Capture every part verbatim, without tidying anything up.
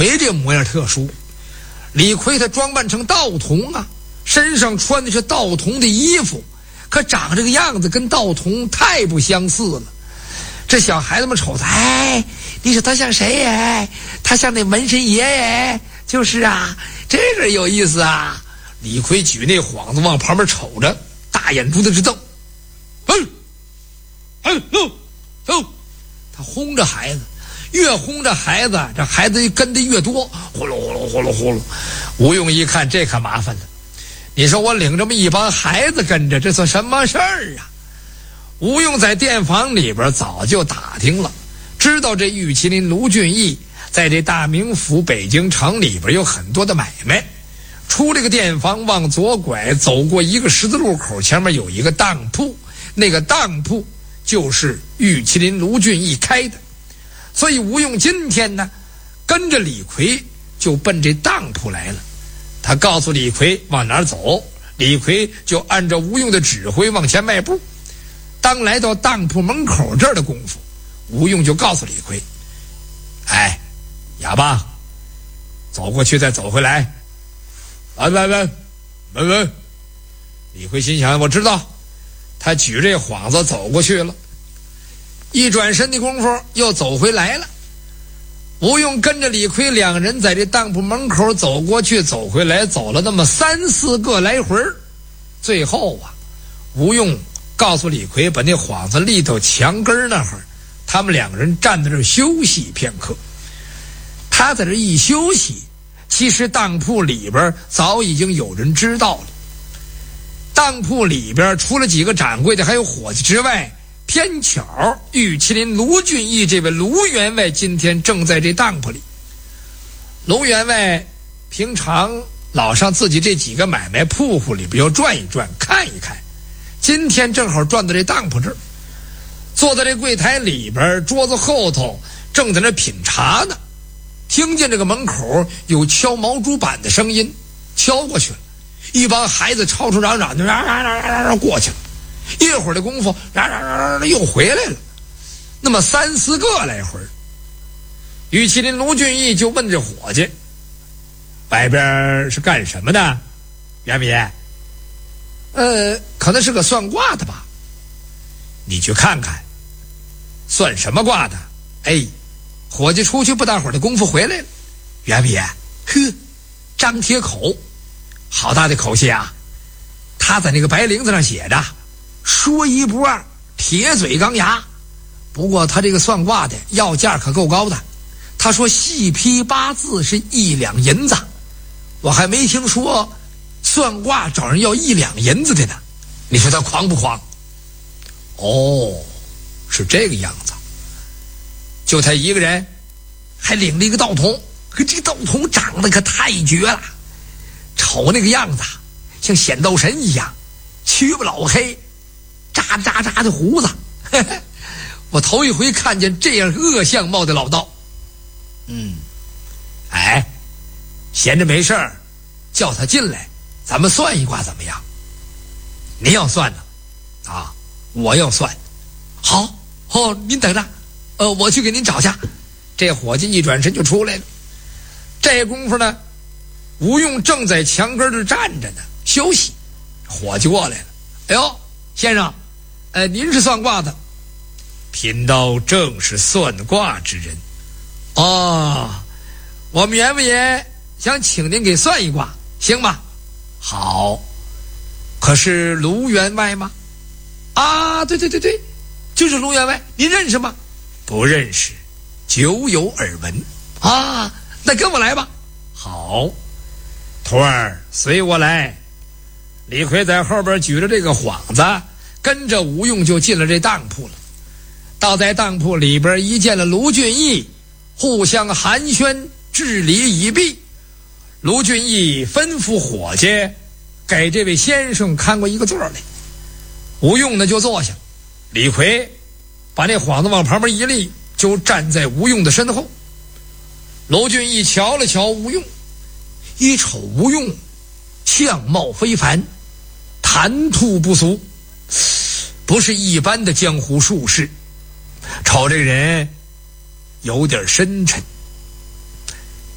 逵这模样特殊，李逵他装扮成道童啊，身上穿的是道童的衣服，可长这个样子跟道童太不相似了。这小孩子们瞅他，哎，你说他像谁呀？他像那纹身爷爷。就是啊，这个有意思啊。李逵举那幌子往旁边瞅着，大眼珠子直瞪。嗯，嗯，走走，他轰着孩子，越轰着孩子，这孩子跟的越多，呼噜呼噜呼噜呼噜。吴用一看，这可麻烦了。你说我领这么一帮孩子跟着，这算什么事儿啊？吴用在店房里边早就打听了，知道这玉麒麟卢俊义在这大名府北京城里边有很多的买卖。出这个店房往左拐，走过一个十字路口，前面有一个当铺，那个当铺就是玉麒麟卢俊义开的。所以吴用今天呢跟着李逵就奔这当铺来了。他告诉李逵往哪儿走，李逵就按照吴用的指挥往前迈步。当来到当铺门口这儿的功夫，吴用就告诉李逵，哎，哑巴，走过去再走回来。来来来来来，李逵心想，我知道。他举这幌子走过去了，一转身的功夫又走回来了。吴用跟着李逵两人在这当铺门口走过去走回来，走了那么三四个来回。最后啊，吴用告诉李逵把那幌子立到墙根那会儿，他们两个人站在这儿休息片刻。他在这一休息，其实当铺里边早已经有人知道了。当铺里边除了几个掌柜的还有伙计之外，偏巧玉麒麟卢俊义这位卢员外今天正在这当铺里。卢员外平常老上自己这几个买卖铺户里边要转一转看一看，今天正好转到这当铺这儿，坐在这柜台里边桌子后头正在那品茶呢。听见这个门口有敲毛竹板的声音，敲过去了，一帮孩子吵吵嚷嚷的过去了。一会儿的功夫又回来了，那么三四个来回。玉麒麟卢俊义就问这伙计，外边是干什么的？员外爷，呃，可能是个算卦的吧。你去看看算什么卦的。哎，伙计出去不大会儿的功夫回来了。员外爷，呵，张铁口，好大的口气啊。他在那个白绫子上写着说一不二，铁嘴钢牙。不过他这个算卦的要价可够高的，他说细批八字是一两银子，我还没听说算卦找人要一两银子的呢。你说他狂不狂？哦，是这个样子。就他一个人，还领了一个道童，可这个道童长得可太绝了，瞅那个样子像显道神一样，须不老黑，扎扎扎的胡子，呵呵，我头一回看见这样恶相貌的老道。嗯，哎，闲着没事儿，叫他进来，咱们算一卦怎么样？您要算呢？啊，我要算。好，哦，您等着，呃，我去给您找去。这伙计一转身就出来了。这功夫呢，吴用正在墙根儿站着呢，休息。伙计过来了，哎呦，先生，呃，您是算卦的？贫道正是算卦之人。哦，我们员外爷想请您给算一卦，行吗？好。可是卢员外吗？啊，对对对对，就是卢员外，您认识吗？不认识，久有耳闻。啊，那跟我来吧。好，徒儿随我来。李逵在后边举着这个幌子，跟着吴用就进了这当铺了。到在当铺里边一见了卢俊义，互相寒暄，致礼已毕。卢俊义吩咐伙计给这位先生看过一个座来。吴用呢就坐下，李逵把那幌子往旁边一立，就站在吴用的身后。卢俊义瞧了瞧吴用，一瞅吴用相貌非凡，谈吐不俗，不是一般的江湖术士。瞅这个人有点深沉，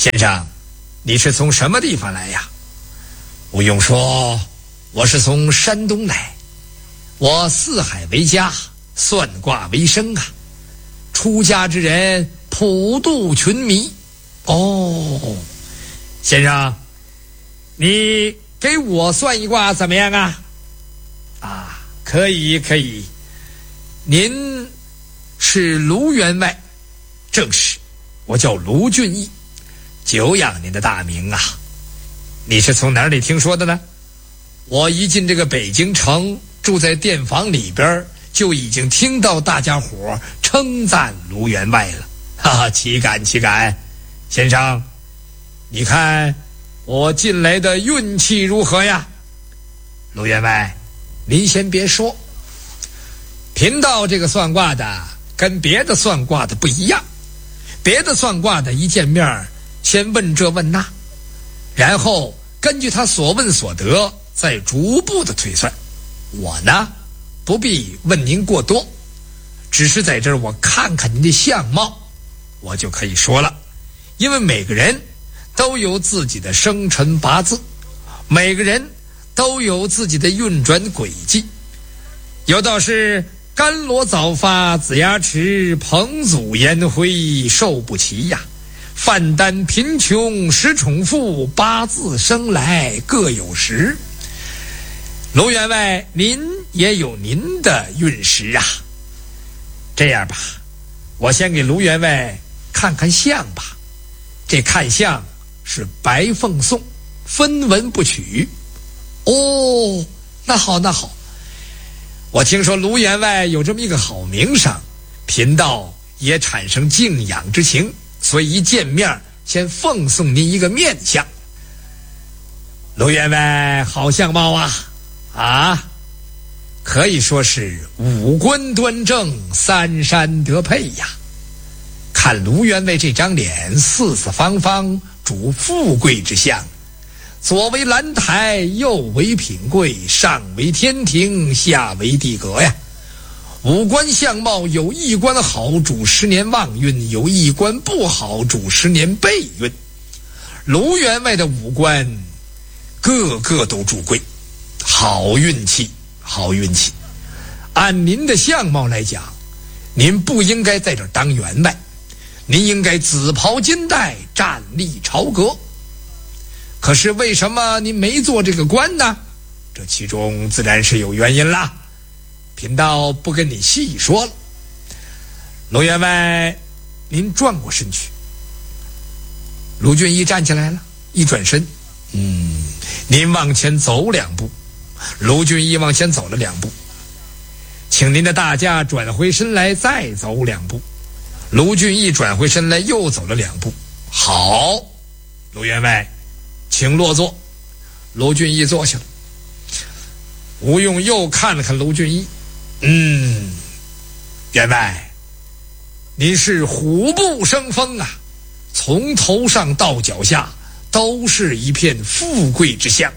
先生，你是从什么地方来呀？吴用说，我是从山东来，我四海为家，算卦为生啊。出家之人普度群迷。哦，先生，你给我算一卦怎么样啊？啊，可以可以。您是卢员外？正是，我叫卢俊义，久仰您的大名啊。你是从哪里听说的呢？我一进这个北京城，住在店房里边，就已经听到大家伙称赞卢员外了。哈哈，岂敢岂敢。先生，你看我进来的运气如何呀？卢员外，您先别说，贫道这个算卦的跟别的算卦的不一样。别的算卦的一见面先问这问那，然后根据他所问所得再逐步的推算。我呢，不必问您过多，只是在这儿我看看您的相貌，我就可以说了。因为每个人都有自己的生辰八字，每个人都有自己的运转轨迹。有道是甘罗早发子牙迟，彭祖颜辉寿不齐呀。范丹贫穷时重复，八字生来各有时。卢员外，您也有您的运势啊。这样吧，我先给卢员外看看相吧。这看相是白凤送，分文不取。哦，那好那好。我听说卢员外有这么一个好名声，贫道也产生敬仰之情，所以一见面先奉送您一个面相。卢员外好相貌啊啊，可以说是五官端正，三山得配呀。看卢员外这张脸，四四方方，主富贵之相，左为兰台，右为品贵，上为天庭，下为地阁呀。五官相貌有一官好，主十年旺运；有一官不好，主十年背运。卢员外的五官个个都主贵，好运气，好运气。按您的相貌来讲，您不应该在这儿当员外，您应该紫袍金带，站立朝阁。可是为什么您没做这个官呢？这其中自然是有原因啦，贫道不跟你细说了。卢员外，您转过身去。卢俊义站起来了，一转身，嗯，您往前走两步。卢俊义往前走了两步，请您的大驾转回身来，再走两步。卢俊义转回身来，又走了两步。好，卢员外，请落座。卢俊义坐下了。吴用又看了看卢俊义，嗯，员外，您是虎步生风啊，从头上到脚下都是一片富贵之相。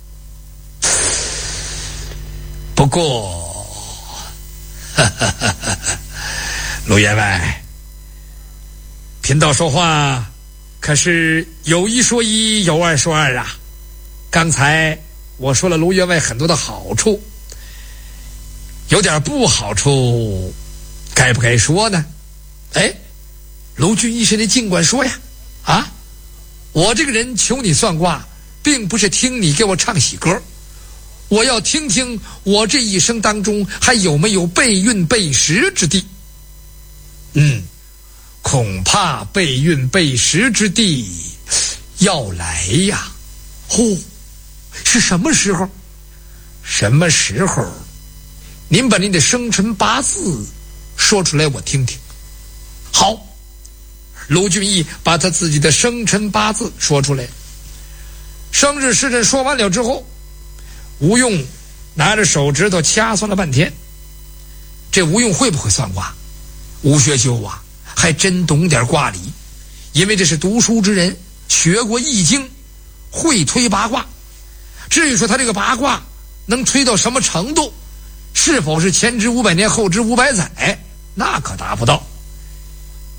不过，哈哈哈哈，卢员外，贫道说话可是有一说一，有二说二啊。刚才我说了卢员外很多的好处，有点不好处，该不该说呢？哎，卢俊义，你尽管说呀。啊，我这个人求你算卦，并不是听你给我唱喜歌，我要听听我这一生当中还有没有背运背时之地。嗯，恐怕背运背时之地要来呀。呼、哦，是什么时候？什么时候？您把您的生辰八字说出来我听听。好，卢俊义把他自己的生辰八字说出来。生日时辰说完了之后，吴用拿着手指头掐算了半天。这吴用会不会算卦？吴学究啊，还真懂点卦理，因为这是读书之人，学过易经，会推八卦。至于说他这个八卦能推到什么程度，是否是前知五百年后知五百载，那可达不到。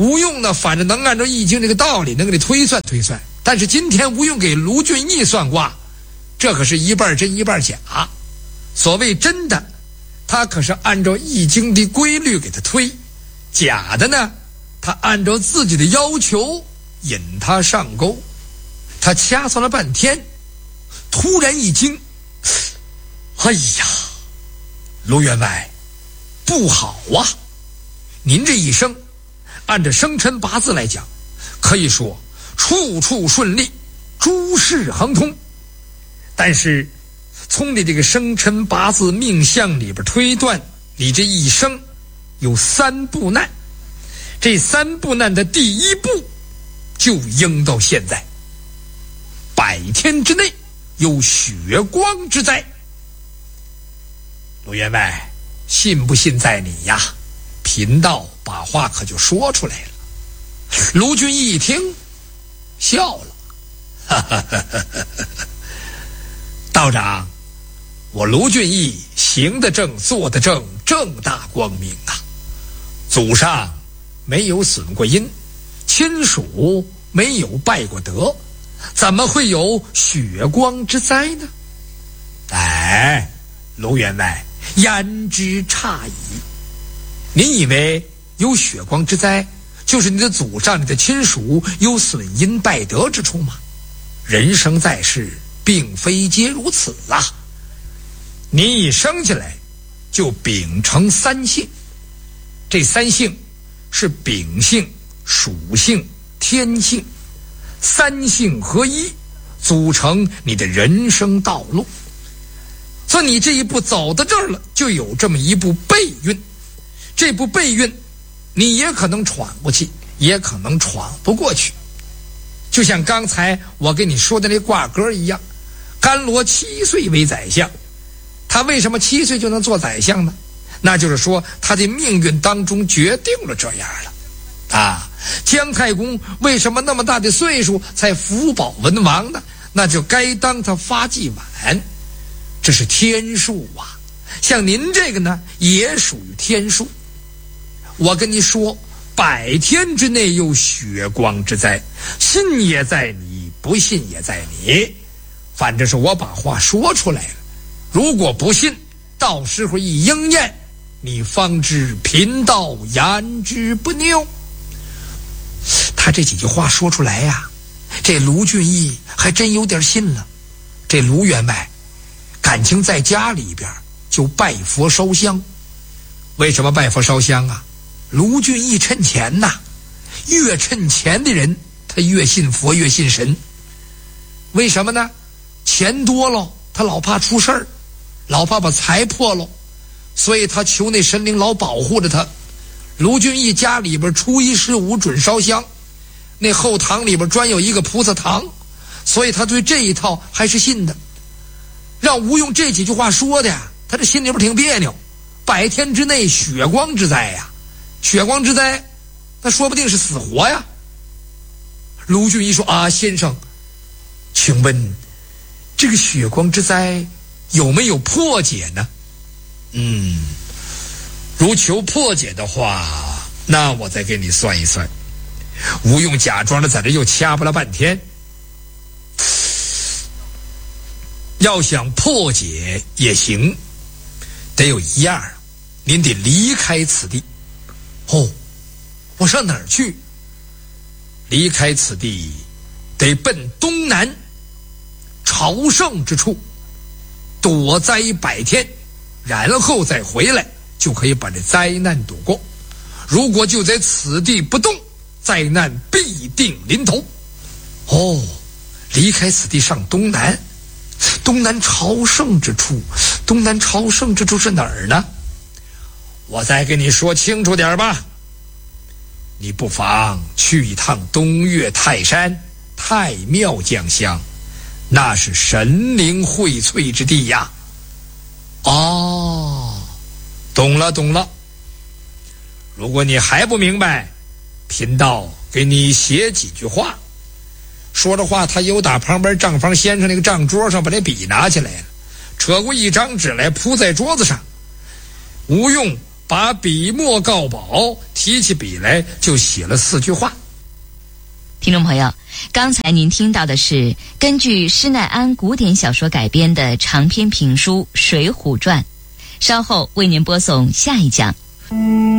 吴用呢，反正能按照易经这个道理，能给你推算推算。但是今天吴用给卢俊义算卦，这可是一半真一半假。所谓真的，他可是按照易经的规律给他推；假的呢，他按照自己的要求引他上钩。他掐算了半天，突然一惊，哎呀，卢员外，不好啊！您这一生，按照生辰八字来讲，可以说处处顺利，诸事亨通。但是从你这个生辰八字命相里边推断，你这一生有三步难。这三步难的第一步就应到现在，百天之内有血光之灾。卢员外，信不信在你呀？贫道把话可就说出来了。卢俊义一听笑了，哈哈哈哈哈！道长，我卢俊义行得正，坐得正，正大光明啊！祖上没有损过阴，亲属没有败过德，怎么会有血光之灾呢？哎，卢员外，言之差矣。您以为有血光之灾，就是你的祖上、你的亲属有损阴败德之处吗？人生在世，并非皆如此啊！你一生下来就秉承三性，这三性是秉性、属性、天性，三性合一，组成你的人生道路。所以你这一步走到这儿了，就有这么一步背运。这步背运，你也可能闯过去，也可能闯不过去。就像刚才我跟你说的那卦歌一样，甘罗七岁为宰相，他为什么七岁就能做宰相呢？那就是说他的命运当中决定了这样了啊。姜太公为什么那么大的岁数才福保文王呢？那就该当他发迹晚，这是天数啊。像您这个呢，也属于天数。我跟你说，百天之内有血光之灾，信也在你，不信也在你。反正是我把话说出来了，如果不信，到时候一应验，你方知贫道言之不谬。他这几句话说出来呀、啊，这卢俊义还真有点信了。这卢员外感情在家里边就拜佛烧香。为什么拜佛烧香啊？卢俊义趁钱呐，越趁钱的人他越信佛，越信神。为什么呢？钱多了他老怕出事儿，老怕把财破了，所以他求那神灵老保护着他。卢俊义家里边初一十五准烧香，那后堂里边专有一个菩萨堂，所以他对这一套还是信的。让吴用这几句话说的呀，他这心里边挺别扭。百天之内血光之灾呀，血光之灾，那说不定是死活呀。卢俊义说啊，先生，请问这个血光之灾有没有破解呢？嗯，如求破解的话，那我再给你算一算。吴用假装的在这又掐巴了半天。要想破解也行，得有一样，您得离开此地。哦，我上哪儿去？离开此地，得奔东南朝圣之处，躲灾百天，然后再回来，就可以把这灾难躲过。如果就在此地不动，灾难必定临头。哦，离开此地上东南，东南朝圣之处，东南朝圣之处是哪儿呢？我再跟你说清楚点吧。你不妨去一趟东岳泰山太庙将相，那是神灵荟萃之地呀。哦，懂了懂了。如果你还不明白，贫道给你写几句话。说着话，他又打旁边账房先生那个账桌上把这笔拿起来了，扯过一张纸来铺在桌子上。吴用把笔墨告宝，提起笔来就写了四句话。 听众朋友，刚才您听到的是根据施耐庵古典小说改编的长篇评书《水浒传》，稍后为您播送下一讲。